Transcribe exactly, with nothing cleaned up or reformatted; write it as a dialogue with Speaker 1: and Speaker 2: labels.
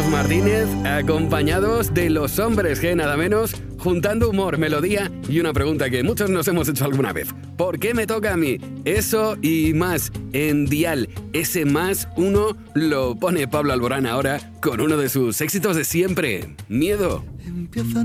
Speaker 1: Martínez, acompañados de Los Hombres G, nada menos, juntando humor, melodía y una pregunta que muchos nos hemos hecho alguna vez. ¿Por qué me toca a mí? Eso y más en Dial. Ese más uno lo pone Pablo Alborán ahora con uno de sus éxitos de siempre, Miedo.
Speaker 2: Empieza